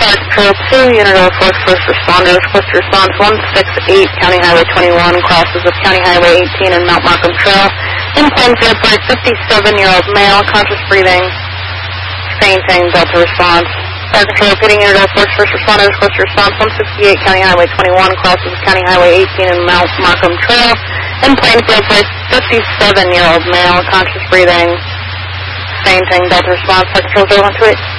Fire Control 2, Unit 04, first responders, close to response 168, County Highway 21, crosses of County Highway 18 and Mount Markham Trail. In Plainfield Park, 57-year-old male, conscious breathing, fainting, Delta response. Fire Control repeating, Unit 04, first responders, close to response 168, County Highway 21, crosses of County Highway 18 and Mount Markham Trail. In Plainfield Park, 57-year-old male, conscious breathing, fainting, Delta response. Fire Control 012.